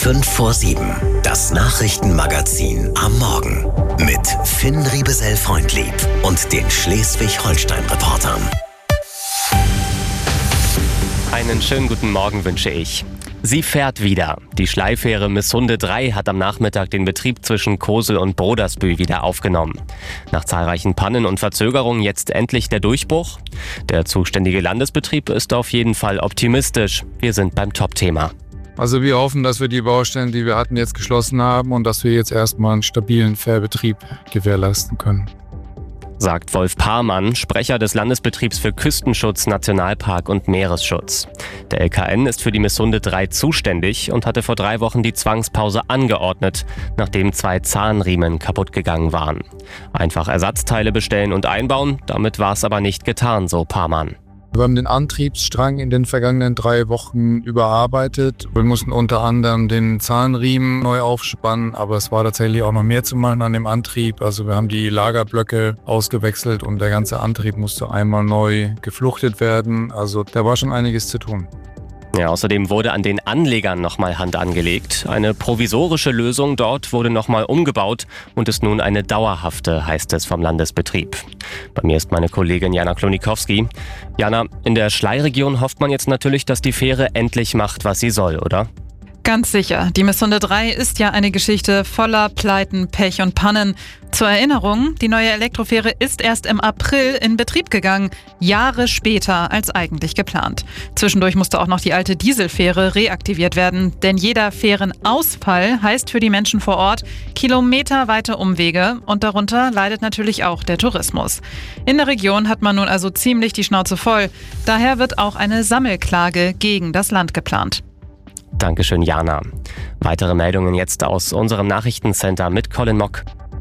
5 vor 7. Das Nachrichtenmagazin am Morgen. Mit Finn Riebesell-Freundlieb und den Schleswig-Holstein-Reportern. Einen schönen guten Morgen wünsche ich. Sie fährt wieder. Die Schleifähre Missunde 3 hat am Nachmittag den Betrieb zwischen Kosel und Brodersbühl wieder aufgenommen. Nach zahlreichen Pannen und Verzögerungen jetzt endlich der Durchbruch? Der zuständige Landesbetrieb ist auf jeden Fall optimistisch. Wir sind beim Top-Thema. Also wir hoffen, dass wir die Baustellen, die wir hatten, jetzt geschlossen haben und dass wir jetzt erstmal einen stabilen Fährbetrieb gewährleisten können. Sagt Wolf Pahrmann, Sprecher des Landesbetriebs für Küstenschutz, Nationalpark und Meeresschutz. Der LKN ist für die Missunde 3 zuständig und hatte vor 3 Wochen die Zwangspause angeordnet, nachdem 2 Zahnriemen kaputt gegangen waren. Einfach Ersatzteile bestellen und einbauen, damit war es aber nicht getan, so Pahrmann. Wir haben den Antriebsstrang in den vergangenen 3 Wochen überarbeitet. Wir mussten unter anderem den Zahnriemen neu aufspannen, aber es war tatsächlich auch noch mehr zu machen an dem Antrieb. Also wir haben die Lagerblöcke ausgewechselt und der ganze Antrieb musste einmal neu gefluchtet werden. Also da war schon einiges zu tun. Ja, außerdem wurde an den Anlegern nochmal Hand angelegt. Eine provisorische Lösung dort wurde nochmal umgebaut und ist nun eine dauerhafte, heißt es vom Landesbetrieb. Bei mir ist meine Kollegin Jana Klonikowski. Jana, in der Schlei-Region hofft man jetzt natürlich, dass die Fähre endlich macht, was sie soll, oder? Ganz sicher. Die Missunde 3 ist ja eine Geschichte voller Pleiten, Pech und Pannen. Zur Erinnerung, die neue Elektrofähre ist erst im April in Betrieb gegangen, Jahre später als eigentlich geplant. Zwischendurch musste auch noch die alte Dieselfähre reaktiviert werden, denn jeder Fährenausfall heißt für die Menschen vor Ort kilometerweite Umwege und darunter leidet natürlich auch der Tourismus. In der Region hat man nun also ziemlich die Schnauze voll. Daher wird auch eine Sammelklage gegen das Land geplant. Dankeschön, Jana. Weitere Meldungen jetzt aus unserem Nachrichtencenter mit Colin Mock.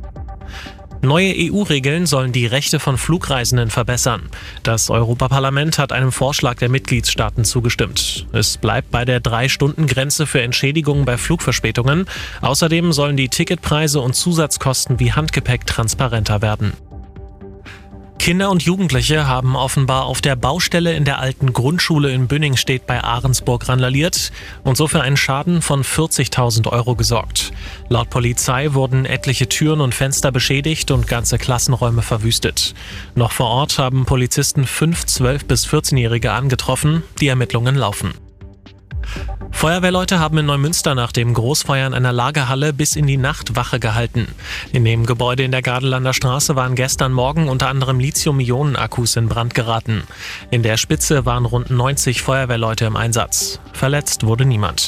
Neue EU-Regeln sollen die Rechte von Flugreisenden verbessern. Das Europaparlament hat einem Vorschlag der Mitgliedstaaten zugestimmt. Es bleibt bei der 3-Stunden-Grenze für Entschädigungen bei Flugverspätungen. Außerdem sollen die Ticketpreise und Zusatzkosten wie Handgepäck transparenter werden. Kinder und Jugendliche haben offenbar auf der Baustelle in der alten Grundschule in Bünningstedt bei Ahrensburg randaliert und so für einen Schaden von 40.000 € gesorgt. Laut Polizei wurden etliche Türen und Fenster beschädigt und ganze Klassenräume verwüstet. Noch vor Ort haben Polizisten 5 12- bis 14-Jährige angetroffen. Die Ermittlungen laufen. Feuerwehrleute haben in Neumünster nach dem Großfeuer in einer Lagerhalle bis in die Nacht Wache gehalten. In dem Gebäude in der Gardelanda Straße waren gestern Morgen unter anderem Lithium-Ionen-Akkus in Brand geraten. In der Spitze waren rund 90 Feuerwehrleute im Einsatz. Verletzt wurde niemand.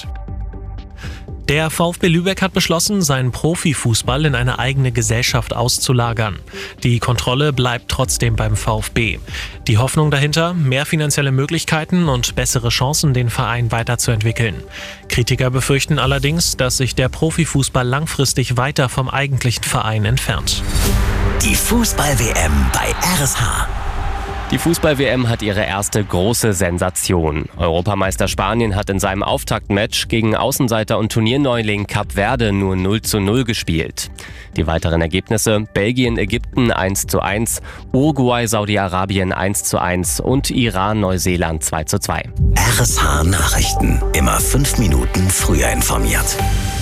Der VfB Lübeck hat beschlossen, seinen Profifußball in eine eigene Gesellschaft auszulagern. Die Kontrolle bleibt trotzdem beim VfB. Die Hoffnung dahinter, mehr finanzielle Möglichkeiten und bessere Chancen, den Verein weiterzuentwickeln. Kritiker befürchten allerdings, dass sich der Profifußball langfristig weiter vom eigentlichen Verein entfernt. Die Fußball-WM bei RSH. Die Fußball-WM hat ihre erste große Sensation. Europameister Spanien hat in seinem Auftaktmatch gegen Außenseiter und Turnierneuling Kap Verde nur 0:0 gespielt. Die weiteren Ergebnisse: Belgien, Ägypten 1:1, Uruguay, Saudi-Arabien 1:1 und Iran, Neuseeland 2:2. RSH Nachrichten. Immer 5 Minuten früher informiert.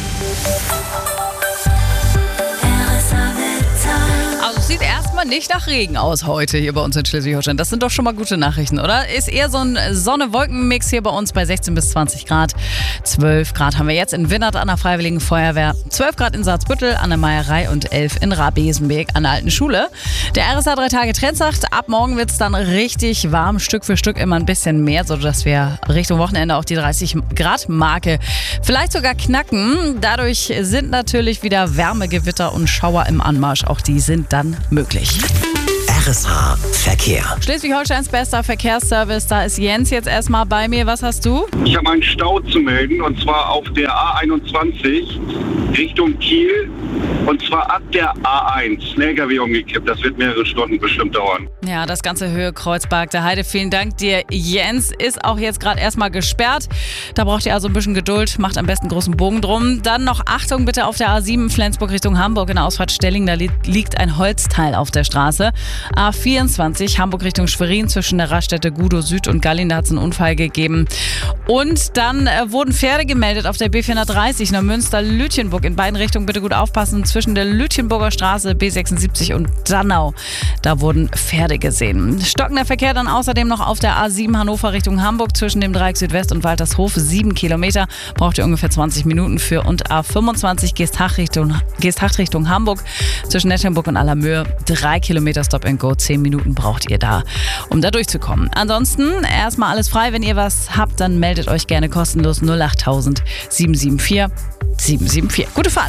Sieht erstmal nicht nach Regen aus heute hier bei uns in Schleswig-Holstein. Das sind doch schon mal gute Nachrichten, oder? Ist eher so ein Sonne-Wolken-Mix hier bei uns bei 16 bis 20 Grad. 12 Grad haben wir jetzt in Winnert an der Freiwilligen Feuerwehr, 12 Grad in Salzbüttel an der Meierei und 11 in Rabesenberg an der Alten Schule. Der RSH 3 Tage Trend sagt, ab morgen wird es dann richtig warm, Stück für Stück immer ein bisschen mehr, sodass wir Richtung Wochenende auch die 30-Grad-Marke vielleicht sogar knacken. Dadurch sind natürlich wieder Wärmegewitter und Schauer im Anmarsch. Auch die sind dann möglich. RSH Verkehr. Schleswig-Holsteins bester Verkehrsservice, da ist Jens jetzt erstmal bei mir. Was hast du? Ich habe einen Stau zu melden und zwar auf der A21 Richtung Kiel. Und zwar ab der A1. Ein LKW umgekippt. Das wird mehrere Stunden bestimmt dauern. Ja, das ganze Höhe Kreuzberg der Heide. Vielen Dank dir, Jens. Ist auch jetzt gerade erstmal gesperrt. Da braucht ihr also ein bisschen Geduld. Macht am besten großen Bogen drum. Dann noch Achtung bitte auf der A7 Flensburg Richtung Hamburg in der Ausfahrt Stelling. Da liegt ein Holzteil auf der Straße. A24 Hamburg Richtung Schwerin zwischen der Raststätte Gudow Süd und Gallin. Da hat es einen Unfall gegeben. Und dann wurden Pferde gemeldet auf der B430 Neumünster-Lütjenburg. In beiden Richtungen bitte gut aufpassen. Zwischen der Lütjenburger Straße B76 und Dannau. Da wurden Pferde gesehen. Stockender Verkehr dann außerdem noch auf der A7 Hannover Richtung Hamburg zwischen dem Dreieck Südwest und Waltershof. 7 Kilometer. Braucht ihr ungefähr 20 Minuten für. Und A25 Geesthacht Richtung Hamburg zwischen Nettlenburg und Allermöhe. 3 Kilometer Stop and Go. 10 Minuten braucht ihr da, um da durchzukommen. Ansonsten erstmal alles frei. Wenn ihr was habt, dann meldet euch gerne kostenlos 08000 774 774. Gute Fahrt!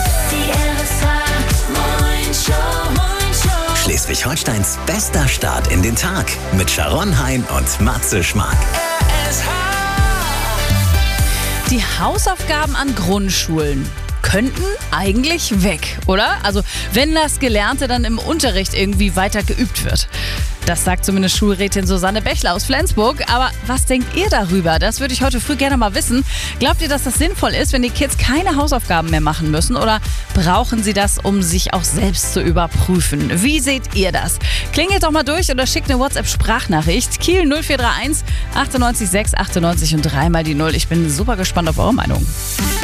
Schleswig-Holsteins bester Start in den Tag mit Sharon Hein und Matze Schmark. Die Hausaufgaben an Grundschulen könnten eigentlich weg, oder? Also wenn das Gelernte dann im Unterricht irgendwie weiter geübt wird. Das sagt zumindest Schulrätin Susanne Bächler aus Flensburg. Aber was denkt ihr darüber? Das würde ich heute früh gerne mal wissen. Glaubt ihr, dass das sinnvoll ist, wenn die Kids keine Hausaufgaben mehr machen müssen? Oder brauchen sie das, um sich auch selbst zu überprüfen? Wie seht ihr das? Klingelt doch mal durch oder schickt eine WhatsApp-Sprachnachricht. Kiel 0431 98 6 98 und dreimal die 0. Ich bin super gespannt auf eure Meinung.